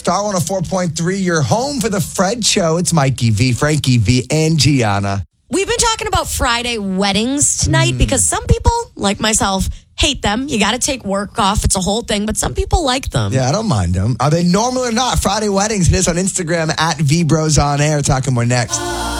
Star 104.3, your home for the Fred Show. It's Mikey V, Frankie V, and Gianna. We've been talking about Friday weddings tonight because some people, like myself, hate them. You got to take work off. It's a whole thing, but some people like them. Yeah, I don't mind them. Are they normal or not? Friday weddings. Hit us on Instagram at VBrosOnAir. Talking more next.